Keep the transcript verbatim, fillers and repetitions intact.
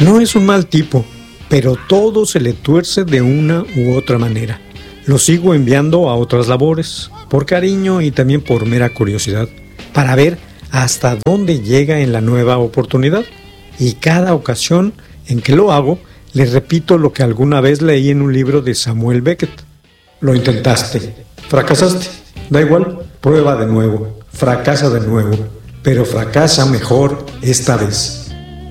No es un mal tipo, pero todo se le tuerce de una u otra manera. Lo sigo enviando a otras labores, por cariño y también por mera curiosidad, para ver hasta dónde llega en la nueva oportunidad. Y cada ocasión en que lo hago, le repito lo que alguna vez leí en un libro de Samuel Beckett. Lo intentaste, fracasaste, da igual, prueba de nuevo, fracasa de nuevo, pero fracasa mejor esta vez.